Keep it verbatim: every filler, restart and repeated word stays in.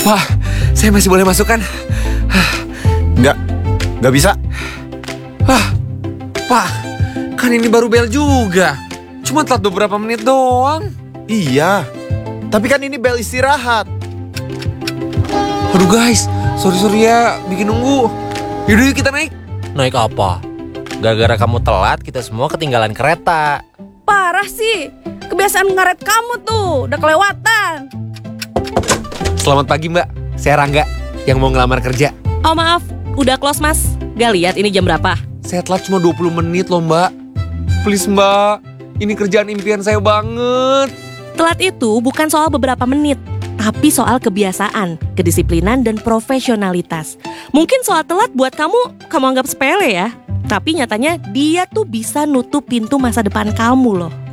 Pak, saya masih boleh masuk kan? Nggak, nggak bisa. Ah, Pak, kan ini baru bel juga. Cuma telat beberapa menit doang. Iya, tapi kan ini bel istirahat. Aduh guys, sorry-sorry ya bikin nunggu. Yaudah yuk kita naik. Naik apa? Gara-gara kamu telat, kita semua ketinggalan kereta. Parah sih, kebiasaan ngaret kamu tuh, udah kelewatan. Selamat pagi mbak, saya Rangga yang mau ngelamar kerja. Oh maaf, udah close mas. Gak lihat ini jam berapa? Saya telat cuma dua puluh menit loh mbak. Please mbak, ini kerjaan impian saya banget. Telat itu bukan soal beberapa menit, tapi soal kebiasaan, kedisiplinan, dan profesionalitas. Mungkin soal telat buat kamu, kamu anggap sepele ya. Tapi nyatanya dia tuh bisa nutup pintu masa depan kamu loh.